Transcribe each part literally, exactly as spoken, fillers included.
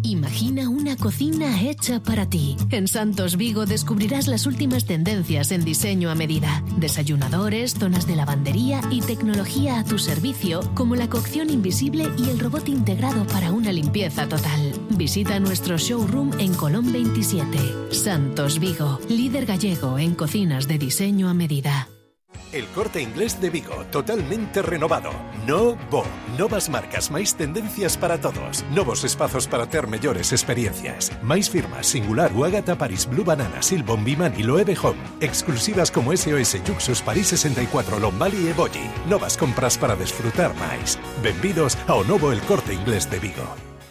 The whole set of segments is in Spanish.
Imagina una cocina hecha para ti. En Santos Vigo descubrirás las últimas tendencias en diseño a medida. Desayunadores, zonas de lavandería y tecnología a tu servicio, como la cocción invisible y el robot integrado para una limpieza total. Visita nuestro showroom en Colón veintisiete. Santos Vigo, líder gallego en cocinas de diseño a medida. El Corte Inglés de Vigo, totalmente renovado. Novo, novas marcas, máis tendencias para todos. Novos espazos para ter mellores experiencias. Máis firmas, Singular, Ágata, Paris Blue Banana, Silbon, Bimani, Loewe Home. Exclusivas como S O S, Yuxus, París sesenta y cuatro, Lombali e Bolli. Novas compras para desfrutar máis. Benvidos ao novo El Corte Inglés de Vigo.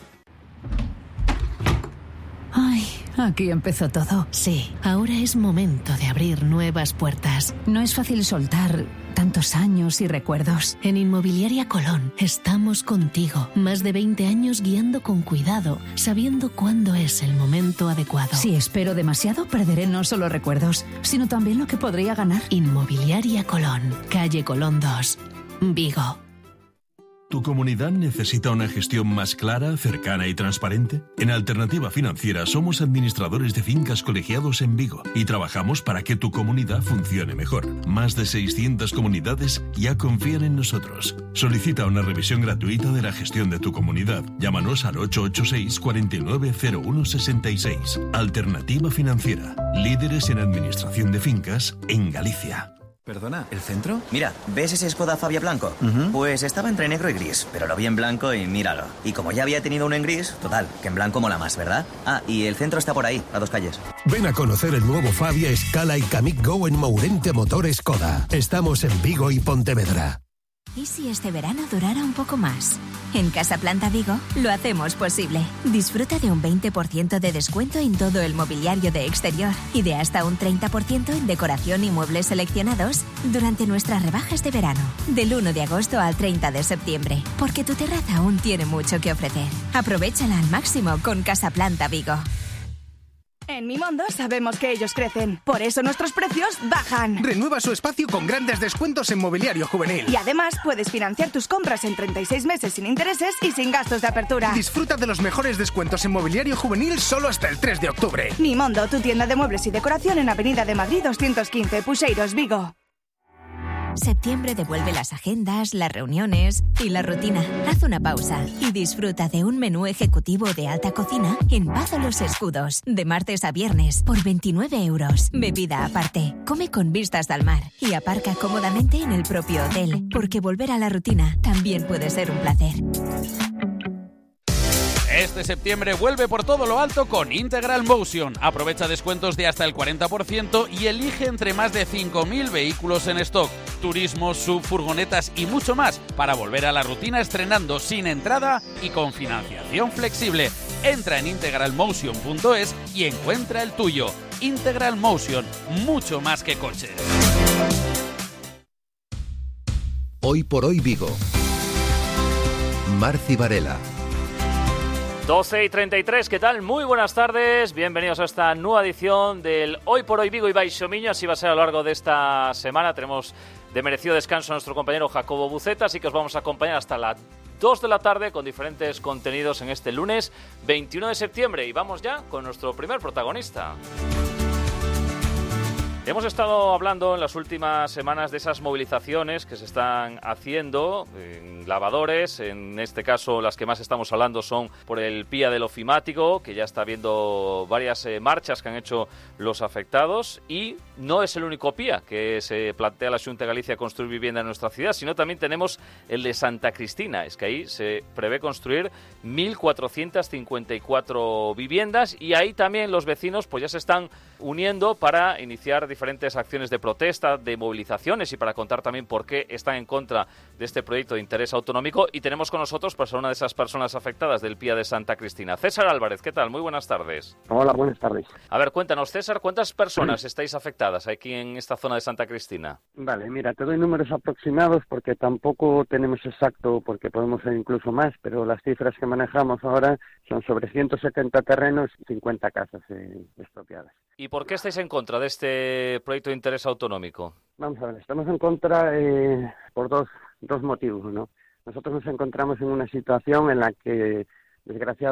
Ay, aquí empezó todo. Sí, ahora es momento de abrir nuevas puertas. No es fácil soltar tantos años y recuerdos. En Inmobiliaria Colón estamos contigo. Más de veinte años guiando con cuidado, sabiendo cuándo es el momento adecuado. Si espero demasiado, perderé no solo recuerdos, sino también lo que podría ganar. Inmobiliaria Colón, calle Colón dos, Vigo. ¿Tu comunidad necesita una gestión más clara, cercana y transparente? En Alternativa Financiera somos administradores de fincas colegiados en Vigo y trabajamos para que tu comunidad funcione mejor. Más de seiscientas comunidades ya confían en nosotros. Solicita una revisión gratuita de la gestión de tu comunidad. Llámanos al ocho ocho seis, cuatro nueve cero uno seis seis. Alternativa Financiera, líderes en administración de fincas en Galicia. Perdona, ¿el centro? Mira, ¿ves ese Skoda Fabia blanco? Uh-huh. Pues estaba entre negro y gris, pero lo vi en blanco y míralo. Y como ya había tenido uno en gris, total, que en blanco mola más, ¿verdad? Ah, y el centro está por ahí, a dos calles. Ven a conocer el nuevo Fabia, Scala y Kamiq Go en Mourente Motor Skoda. Estamos en Vigo y Pontevedra. ¿Y si este verano durara un poco más? En Casa Planta Vigo lo hacemos posible. Disfruta de un veinte por ciento de descuento en todo el mobiliario de exterior y de hasta un treinta por ciento en decoración y muebles seleccionados durante nuestras rebajas de verano, del uno de agosto al treinta de septiembre, porque tu terraza aún tiene mucho que ofrecer. Aprovéchala al máximo con Casa Planta Vigo. En Mimondo sabemos que ellos crecen, por eso nuestros precios bajan. Renueva su espacio con grandes descuentos en mobiliario juvenil. Y además puedes financiar tus compras en treinta y seis meses sin intereses y sin gastos de apertura. Disfruta de los mejores descuentos en mobiliario juvenil solo hasta el tres de octubre. Mimondo, tu tienda de muebles y decoración en Avenida de Madrid doscientos quince, Puxeiros, Vigo. Septiembre devuelve las agendas, las reuniones y la rutina. Haz una pausa y disfruta de un menú ejecutivo de alta cocina en Pazo Los Escudos, de martes a viernes, por veintinueve euros. Bebida aparte, come con vistas al mar y aparca cómodamente en el propio hotel, porque volver a la rutina también puede ser un placer. Este septiembre vuelve por todo lo alto con Integral Motion. Aprovecha descuentos de hasta el cuarenta por ciento y elige entre más de cinco mil vehículos en stock, turismos, sub, furgonetas y mucho más para volver a la rutina estrenando sin entrada y con financiación flexible. Entra en integral motion punto es y encuentra el tuyo. Integral Motion, mucho más que coches. Hoy por hoy Vigo. Marci Varela. doce y treinta y tres, ¿qué tal? Muy buenas tardes, bienvenidos a esta nueva edición del Hoy por Hoy Vigo y Baixo Miño. Así va a ser a lo largo de esta semana. Tenemos de merecido descanso a nuestro compañero Jacobo Buceta, así que os vamos a acompañar hasta las dos de la tarde con diferentes contenidos en este lunes veintiuno de septiembre. Y vamos ya con nuestro primer protagonista. Hemos estado hablando en las últimas semanas de esas movilizaciones que se están haciendo en lavadores. En este caso, las que más estamos hablando son por el P I A del ofimático, que ya está habiendo varias eh, marchas que han hecho los afectados. Y no es el único P I A que se plantea la Xunta de Galicia construir vivienda en nuestra ciudad, sino también tenemos el de Santa Cristina. Es que ahí se prevé construir mil cuatrocientas cincuenta y cuatro viviendas y ahí también los vecinos pues ya se están uniendo para iniciar diferentes acciones de protesta, de movilizaciones y para contar también por qué están en contra de este proyecto de interés autonómico. Y tenemos con nosotros pues, a una de esas personas afectadas del P I A de Santa Cristina. César Álvarez, ¿qué tal? Muy buenas tardes. Hola, buenas tardes. A ver, cuéntanos, César, ¿cuántas personas estáis afectadas aquí en esta zona de Santa Cristina? Vale, mira, te doy números aproximados porque tampoco tenemos exacto, porque podemos ser incluso más, pero las cifras que manejamos ahora son sobre ciento setenta terrenos y cincuenta casas eh, expropiadas. ¿Y por qué estáis en contra de este proyecto de interés autonómico? Vamos a ver, estamos en contra eh, por dos, dos motivos, ¿no? Nosotros nos encontramos en una situación en la que, desgraciadamente,